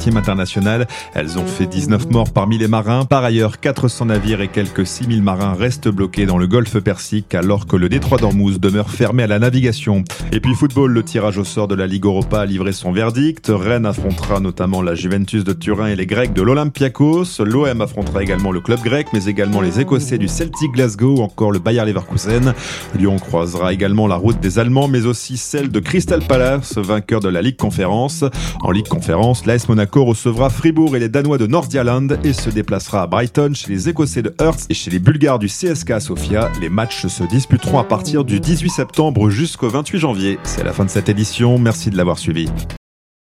maritime internationale. Elles ont fait 19 morts parmi les marins. Par ailleurs, 400 navires et quelques 6000 marins restent bloqués dans le golfe Persique alors que le détroit d'Ormuz demeure fermé à la navigation. Et puis football, le tirage au sort de la Ligue Europa a livré son verdict. Rennes affrontera notamment la Juventus de Turin et les Grecs de l'Olympiakos. L'OM affrontera également le club grec, mais également les Écossais du Celtic Glasgow ou encore le Bayer Leverkusen. Lyon croisera également la route des Allemands, mais aussi celle de Crystal Palace, vainqueur de la Ligue Conférence. En Ligue Conférence, l'AS Monaco recevra Fribourg et les Danois de Nordirland et se déplacera à Brighton chez les Écossais de Hearts et chez les Bulgares du CSKA Sofia. Les matchs se disputeront à partir du 18 septembre jusqu'au 28 janvier. C'est la fin de cette édition. Merci de l'avoir suivi.